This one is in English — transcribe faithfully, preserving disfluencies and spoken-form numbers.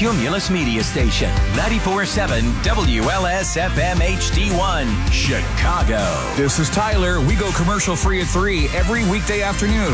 Cumulus Media Station, ninety-four point seven W L S F M H D one, Chicago. This is Tyler. We go commercial free at three every weekday afternoon.